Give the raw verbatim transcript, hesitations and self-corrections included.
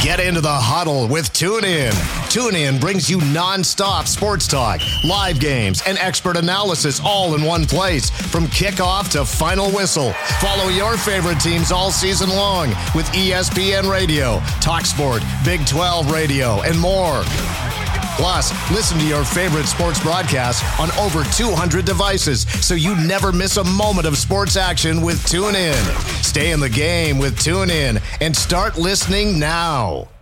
Get into the huddle with TuneIn. TuneIn brings you nonstop sports talk, live games, and expert analysis all in one place. From kickoff to final whistle, follow your favorite teams all season long with E S P N Radio, TalkSport, Big twelve Radio, and more. Plus, listen to your favorite sports broadcasts on over two hundred devices so you never miss a moment of sports action with TuneIn. Stay in the game with TuneIn and start listening now.